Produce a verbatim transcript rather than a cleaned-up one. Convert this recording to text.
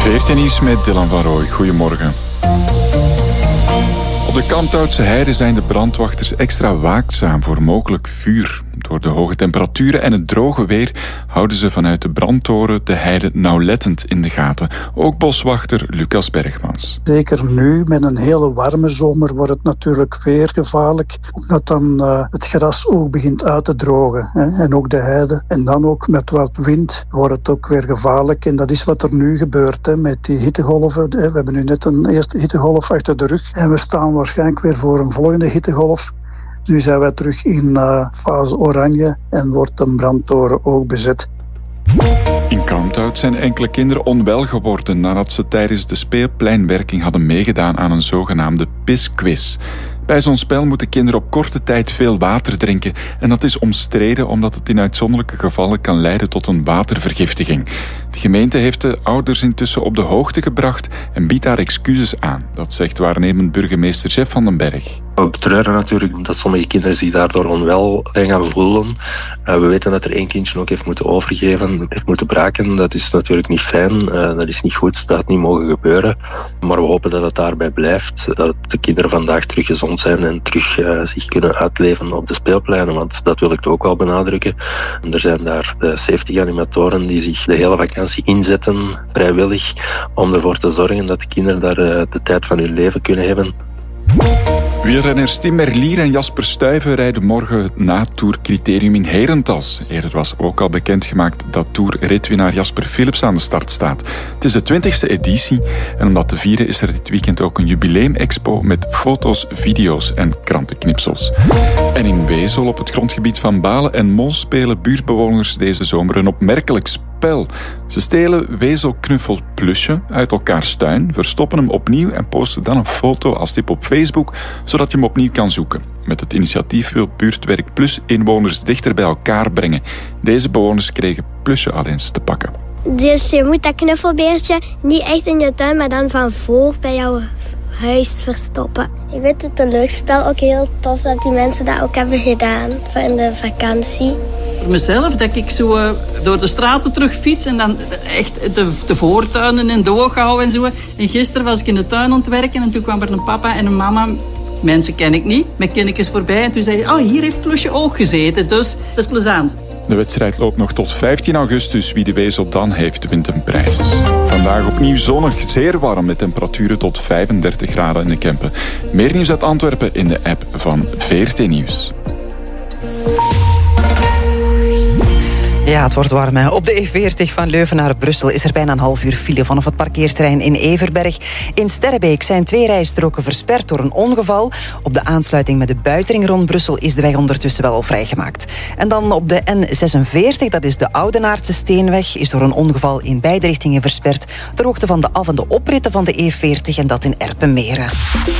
veertien Nieuws met Dylan van Rooij. Goedemorgen. Op de Kalmthoutse heide zijn de brandwachters extra waakzaam voor mogelijk vuur. Door de hoge temperaturen en het droge weer houden ze vanuit de brandtoren de heide nauwlettend in de gaten. Ook boswachter Lucas Bergmans. Zeker nu, met een hele warme zomer, wordt het natuurlijk weer gevaarlijk. Omdat dan uh, het gras ook begint uit te drogen. Hè, en ook de heide. En dan ook met wat wind wordt het ook weer gevaarlijk. En dat is wat er nu gebeurt hè, met die hittegolven. We hebben nu net een eerste hittegolf achter de rug. En we staan waarschijnlijk weer voor een volgende hittegolf. Nu zijn wij terug in uh, fase oranje en wordt de brandtoren ook bezet. In Kalmthout zijn enkele kinderen onwel geworden nadat ze tijdens de speelpleinwerking hadden meegedaan aan een zogenaamde pisquiz. Bij zo'n spel moeten kinderen op korte tijd veel water drinken en dat is omstreden omdat het in uitzonderlijke gevallen kan leiden tot een watervergiftiging. De gemeente heeft de ouders intussen op de hoogte gebracht en biedt daar excuses aan. Dat zegt waarnemend burgemeester Jeff van den Berg. We betreuren natuurlijk dat sommige kinderen zich daardoor onwel zijn gaan voelen. Uh, we weten dat er één kindje ook heeft moeten overgeven, heeft moeten braken. Dat is natuurlijk niet fijn, uh, dat is niet goed, dat had niet mogen gebeuren. Maar we hopen dat het daarbij blijft, dat de kinderen vandaag terug gezond zijn en terug uh, zich kunnen uitleven op de speelpleinen, want dat wil ik ook wel benadrukken. En er zijn daar uh, zeventig animatoren die zich de hele vakantie inzetten, vrijwillig, om ervoor te zorgen dat de kinderen daar uh, de tijd van hun leven kunnen hebben. Wielrenners Tim Merlier en Jasper Stuyven rijden morgen het na-tour-criterium in Herentals. Eerder was ook al bekendgemaakt dat tour-ritwinnaar Jasper Philips aan de start staat. Het is de twintigste editie en om dat te vieren is er dit weekend ook een jubileum-expo met foto's, video's en krantenknipsels. En in Wezel, op het grondgebied van Balen en Mol, spelen buurtbewoners deze zomer een opmerkelijk spel. Ze stelen Wezel-knuffel plusje uit elkaars tuin, verstoppen hem opnieuw en posten dan een foto als tip op Facebook, zodat je hem opnieuw kan zoeken. Met het initiatief wil Buurtwerk Plus inwoners dichter bij elkaar brengen. Deze bewoners kregen plusje al eens te pakken. Dus je moet dat knuffelbeertje niet echt in je tuin, maar dan van voor bij jouw huis verstoppen. Ik vind het een leuk spel, ook heel tof dat die mensen dat ook hebben gedaan in de vakantie. Voor mezelf, dat ik zo uh, door de straten terug fiets en dan echt de, de voortuinen in doog hou en zo. En gisteren was ik in de tuin aan het werken en toen kwam er een papa en een mama. Mensen ken ik niet, mijn kindjes voorbij. En toen zei hij, oh, hier heeft Plusje ook gezeten, dus dat is plezant. De wedstrijd loopt nog tot vijftien augustus. Wie de Wezel dan heeft, wint een prijs. Vandaag opnieuw zonnig, zeer warm met temperaturen tot vijfendertig graden in de Kempen. Meer nieuws uit Antwerpen in de app van veertien Nieuws. Ja, het wordt warm. Hè. Op de E veertig van Leuven naar Brussel is er bijna een half uur file vanaf het parkeerterrein in Everberg. In Sterrebeek zijn twee rijstroken versperd door een ongeval. Op de aansluiting met de buitenring rond Brussel is de weg ondertussen wel al vrijgemaakt. En dan op de N zesenveertig, dat is de Oudenaardse Steenweg, is door een ongeval in beide richtingen versperd ter hoogte van de af- en de opritten van de E veertig en dat in Erpenmeren.